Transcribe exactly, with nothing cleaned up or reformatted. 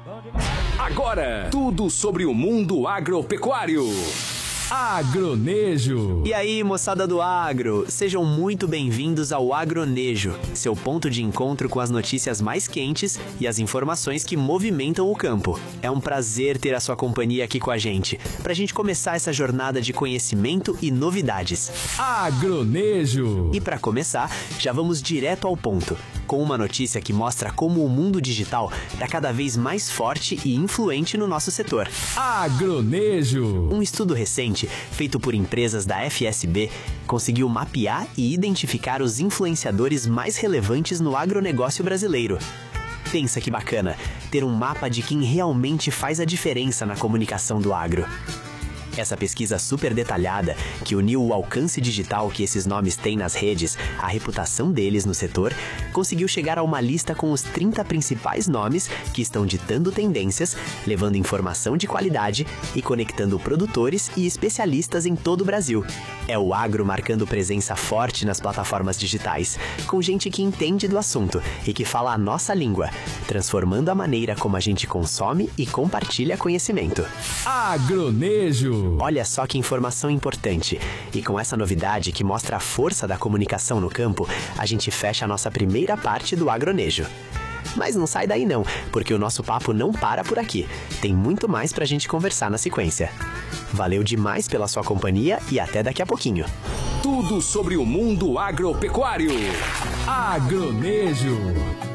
Agora, tudo sobre o mundo agropecuário. Agronejo. E aí, moçada do agro, sejam muito bem-vindos ao Agronejo, seu ponto de encontro com as notícias mais quentes e as informações que movimentam o campo. É um prazer ter a sua companhia aqui com a gente, pra gente começar essa jornada de conhecimento e novidades. Agronejo. E pra começar, já vamos direto ao ponto, com uma notícia que mostra como o mundo digital está cada vez mais forte e influente no nosso setor. Agronejo. Um estudo recente, feito por empresas da F S B, conseguiu mapear e identificar os influenciadores mais relevantes no agronegócio brasileiro. Pensa que bacana, ter um mapa de quem realmente faz a diferença na comunicação do agro. Essa pesquisa super detalhada, que uniu o alcance digital que esses nomes têm nas redes, a reputação deles no setor, conseguiu chegar a uma lista com os trinta principais nomes que estão ditando tendências, levando informação de qualidade e conectando produtores e especialistas em todo o Brasil. É o agro marcando presença forte nas plataformas digitais, com gente que entende do assunto e que fala a nossa língua, transformando a maneira como a gente consome e compartilha conhecimento. Agronejo. Olha só que informação importante. E com essa novidade que mostra a força da comunicação no campo, a gente fecha a nossa primeira parte do Agronejo. Mas não sai daí não, porque o nosso papo não para por aqui. Tem muito mais pra gente conversar na sequência. Valeu demais pela sua companhia e até daqui a pouquinho. Tudo sobre o mundo agropecuário. Agronejo.